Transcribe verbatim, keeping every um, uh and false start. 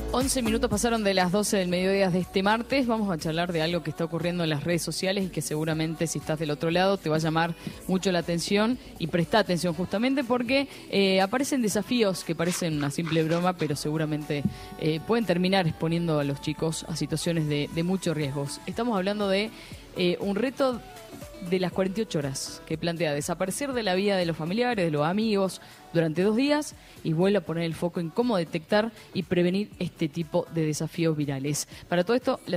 once minutos pasaron de las doce del mediodía de este martes. Vamos a charlar de algo que está ocurriendo en las redes sociales y que seguramente si estás del otro lado te va a llamar mucho la atención, y presta atención justamente porque eh, aparecen desafíos que parecen una simple broma, pero seguramente eh, pueden terminar exponiendo a los chicos a situaciones de, de muchos riesgos. Estamos hablando de eh, un reto de las cuarenta y ocho horas, que plantea desaparecer de la vida de los familiares, de los amigos, durante dos días, y vuelve a poner el foco en cómo detectar y prevenir este tipo de desafíos virales. Para todo esto, la